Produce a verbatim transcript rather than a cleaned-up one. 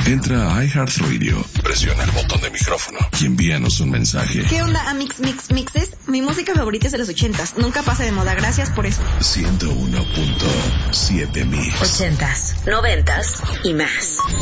Entra a iHeartRadio, presiona el botón de micrófono y envíanos un mensaje. ¿Qué onda, Amix Mix Mixes? Mi música favorita es de los ochentas. Nunca pasa de moda. Gracias por eso. ciento uno punto siete Mix. Ochentas, noventas y más.